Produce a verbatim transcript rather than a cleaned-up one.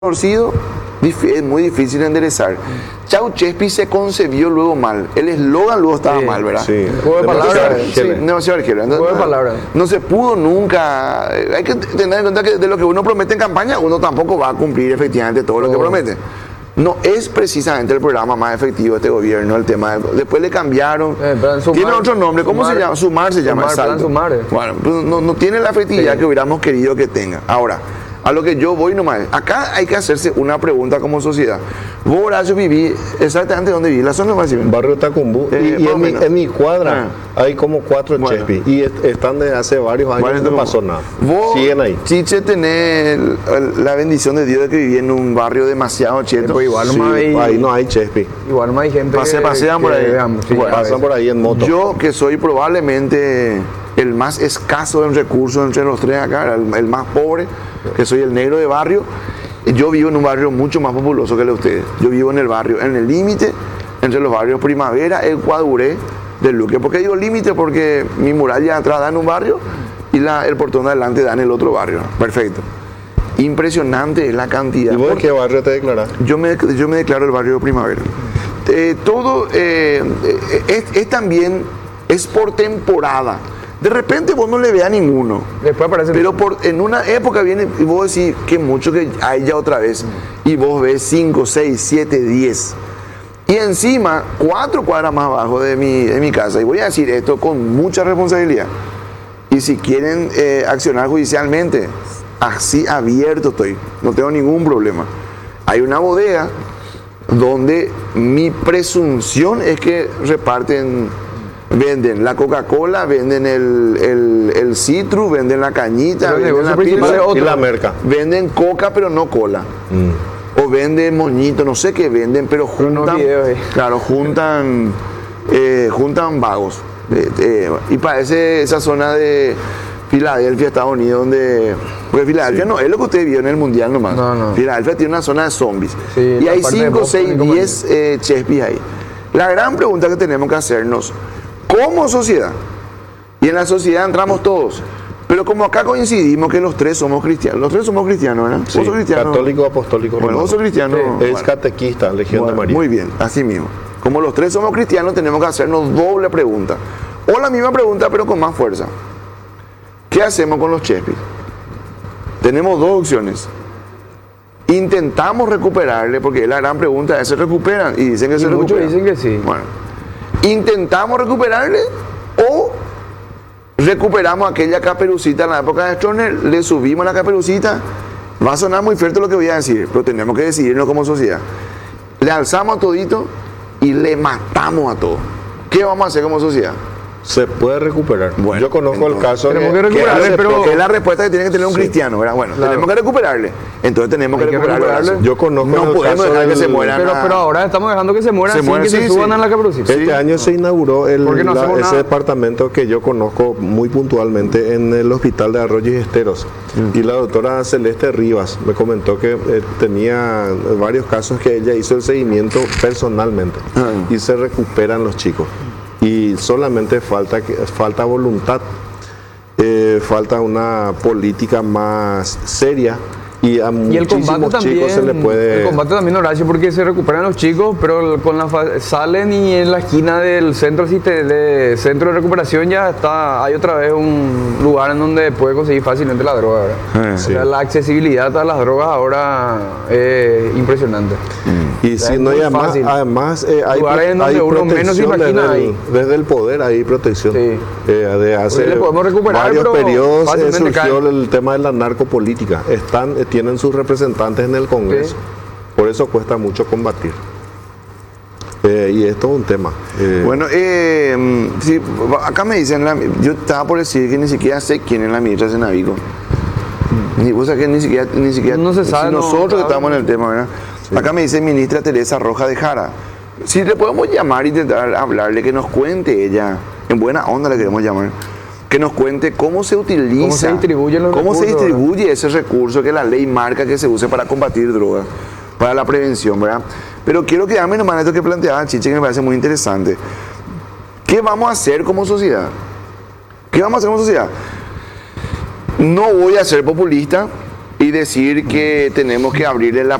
torcido, es muy difícil de enderezar. Chau Chespi se concebió luego mal. El eslogan luego estaba Sí, mal, ¿verdad? Sí. Juego de palabras. Sí, demasiado argel. Juego de palabras. No se pudo nunca. Hay que tener en cuenta que de lo que uno promete en campaña, uno tampoco va a cumplir efectivamente todo lo que Oh. promete. No es precisamente el programa más efectivo de este gobierno, el tema de- después le cambiaron. Eh, plan Sumar. Tiene otro nombre, ¿cómo Sumar. se llama? Sumar se llama, Sumar, plan exacto. Sumar. Bueno, pues no, no tiene la efectividad Sí. que hubiéramos querido que tenga. Ahora, a lo que yo voy nomás, acá hay que hacerse una pregunta como sociedad. Vos, Horacio, viví exactamente donde viví, la zona más Barrio Tacumbú. Eh, y y más o en, mi, menos. en mi cuadra hay como cuatro Bueno. Chespi. Y est- están desde hace varios años Bueno, y no entonces, pasó nada. Vos, Siguen ahí. Chiche, tenés el- el- la bendición de Dios de que viví en un barrio demasiado cheto. Pues igual Sí, nomás hay, ahí no hay Chespi. igual más hay gente Pase- que, pasean por que ahí. veamos, sí, Bueno, a Pasan veces. por ahí en moto. Yo, que soy probablemente el más escaso en recursos entre los tres acá, el, el más pobre, que soy el negro de barrio, yo vivo en un barrio mucho más populoso que el de ustedes. Yo vivo en el barrio, en el límite entre los barrios Primavera, el Cuaduré, del Luque. ¿Por qué digo límite? Porque mi muralla de atrás da en un barrio y la, el portón de adelante da en el otro barrio. Perfecto. Impresionante es la cantidad. ¿Y vos de Porque qué barrio te declarás? yo me, yo me declaro el barrio Primavera. Eh, todo eh, eh, es, es también, es por temporada. De repente vos no le veas a ninguno. Después aparece. Pero por, en una época viene y vos decís que mucho que hay ya otra vez. Y vos ves cinco, seis, siete, diez. Y encima, cuatro cuadras más abajo de mi, de mi casa. Y voy a decir esto con mucha responsabilidad. Y si quieren eh, accionar judicialmente, así abierto estoy. No tengo ningún problema. Hay una bodega donde mi presunción es que reparten, venden la Coca-Cola, venden el, el, el Citrus, venden la cañita, Pero el venden la negocio principal pizza, es otro. Y la merca. venden coca pero no cola. Mm. O venden moñito, no sé qué venden, pero Pero no juntan, videos, eh. claro, juntan, eh, juntan vagos. Eh, eh, y parece esa zona de Filadelfia, Estados Unidos, donde, porque Filadelfia no es lo que usted vio en el mundial nomás. No, no. Filadelfia tiene una zona de zombies. Sí, y la hay parte de cinco, Boston y seis, compañía. diez eh, Chespis ahí. La gran pregunta que tenemos que hacernos, como sociedad, y en la sociedad entramos todos, pero como acá coincidimos que los tres somos cristianos, los tres somos cristianos, ¿verdad? Sí, Vos sos cristiano. católico, apostólico, Bueno, romano. vos sos cristiano. Sí. Es bueno. catequista, Legión Bueno, de María. muy bien, así mismo. Como los tres somos cristianos, tenemos que hacernos doble pregunta. O la misma pregunta, pero con más fuerza. ¿Qué hacemos con los Chespis? Tenemos dos opciones. Intentamos recuperarle, porque la gran pregunta es, ¿se recuperan? Y dicen que Y se muchos recuperan. dicen que sí. Bueno, intentamos recuperarle o recuperamos aquella caperucita en la época de Stroessner, le subimos la caperucita. Va a sonar muy fuerte lo que voy a decir, pero tenemos que decidirnos como sociedad. Le alzamos a todito y le matamos a todo. ¿Qué vamos a hacer como sociedad? Se puede recuperar. Bueno, Yo conozco entonces, el caso tenemos que Que recuperarle, hace- pero- porque es la respuesta que tiene que tener un Sí. cristiano, ¿verdad? Bueno, Claro. tenemos que recuperarle. Entonces tenemos que Hay que recuperarle. recuperarle. Horacio. Yo conozco No el podemos caso dejar que del- se mueran. Pero, a- pero ahora estamos dejando que se mueran Se sin mueren, que sí, se suban sí. a la caperucita. Este año se inauguró el, Porque no la- hacemos ese nada. departamento que yo conozco muy puntualmente en el hospital de Arroyos y Esteros. Mm. Y la doctora Celeste Rivas me comentó que eh, tenía varios casos que ella hizo el seguimiento personalmente Ah. y se recuperan los chicos. Y solamente falta, que, falta voluntad, eh, falta una política más seria. Y a Y el combate muchísimos también, chicos se le puede... el combate también, Horacio, porque se recuperan los chicos, pero con la fa- salen y en la esquina del centro asiste- de centro de recuperación ya está, hay otra vez un lugar en donde puede conseguir fácilmente la droga, ¿verdad? Eh, O sí. sea, la accesibilidad a las drogas ahora es impresionante. Y O sea, si es no, muy y además, fácil. además eh, hay, Lugares en donde hay uno menos se protección imagina desde, ahí. el, desde el poder, hay protección. Sí. Eh, de hace le podemos recuperar, varios pero periodos eh, fácilmente surgió cae. el tema de la narcopolítica. Están, eh, tienen sus representantes en el Congreso. Sí. Por eso cuesta mucho combatir. Eh, y esto es un tema. Eh, Bueno, eh, mm, sí, acá me dicen, la- yo estaba por decir que ni siquiera sé quién es la ministra de Senavico. Ni, o sea, que ni siquiera, ni siquiera No se sabe, si no, nosotros claro. estamos en el tema, ¿verdad? Acá me dice ministra Teresa Roja de Jara. Si le podemos llamar e intentar hablarle, que nos cuente ella, en buena onda le queremos llamar, que nos cuente cómo se utiliza, Cómo se distribuyen los cómo se recursos, distribuye ese recurso que la ley marca que se use para combatir drogas, para la prevención, ¿verdad? Pero quiero quedarme nomás en esto que planteaba Chiche, que me parece muy interesante. ¿Qué vamos a hacer como sociedad? ¿Qué vamos a hacer como sociedad? No voy a ser populista y decir que tenemos que abrirle la